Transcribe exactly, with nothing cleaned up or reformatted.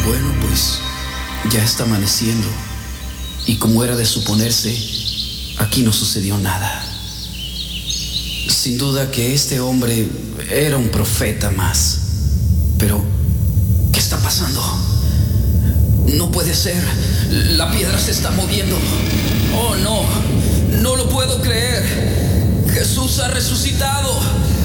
Bueno, pues ya está amaneciendo. Y como era de suponerse, aquí no sucedió nada. Sin duda que este hombre era un profeta más. Pero, ¿qué está pasando? No puede ser. La piedra se está moviendo. Oh, no. No lo puedo creer. Jesús ha resucitado.